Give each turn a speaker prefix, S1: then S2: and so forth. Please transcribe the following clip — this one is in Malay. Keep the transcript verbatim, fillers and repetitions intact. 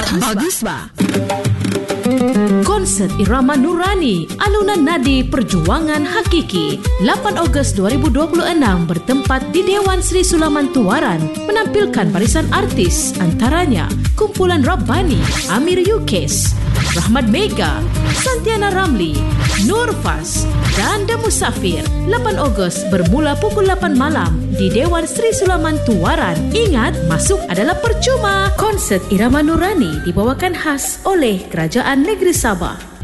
S1: Bagus ba?
S2: Konsert Irama Nurani, alunan nadi perjuangan hakiki. lapan Ogos dua ribu dua puluh enam bertempat di Dewan Sri Sulaman Tuaran, menampilkan barisan artis antaranya Kumpulan Rabbani, Amir Yukes, Rahmat Mega, Santiana Ramli, Nur Fas dan The Musafir. lapan Ogos bermula pukul lapan malam di Dewan Sri Sulaman Tuaran. Ingat, masuk adalah percuma. Konsert Irama Nurani dibawakan khas oleh Kerajaan Negeri Sabah.